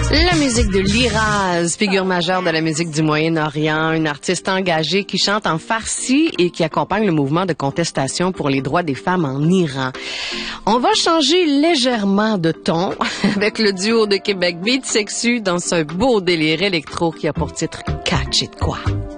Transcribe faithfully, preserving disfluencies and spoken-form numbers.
La musique de Liraz, figure majeure de la musique du Moyen-Orient, une artiste engagée qui chante en farsi et qui accompagne le mouvement de contestation pour les droits des femmes en Iran. On va changer légèrement de ton avec le duo de Québec Beat Sexu dans ce beau délire électro qui a pour titre Catch It Quoi.